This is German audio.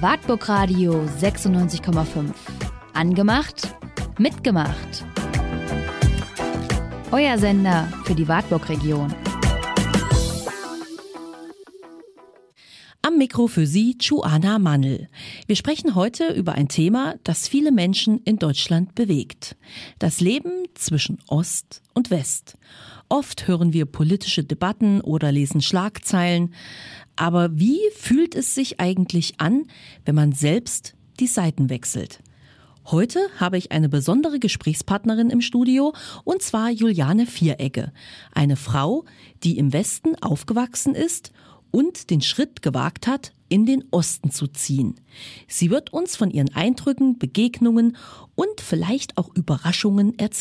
Wartburg Radio 96,5. Angemacht, mitgemacht. Euer Sender für die Wartburg-Region. Am Mikro für Sie Joanna Mannl. Wir sprechen heute über ein Thema, das viele Menschen in Deutschland bewegt. Das Leben zwischen Ost und West. Oft hören wir politische Debatten oder lesen Schlagzeilen. Aber wie fühlt es sich eigentlich an, wenn man selbst die Seiten wechselt? Heute habe ich eine besondere Gesprächspartnerin im Studio, und zwar Juliane Vieregge. Eine Frau, die im Westen aufgewachsen ist und den Schritt gewagt hat, in den Osten zu ziehen. Sie wird uns von ihren Eindrücken, Begegnungen und vielleicht auch Überraschungen erzählen.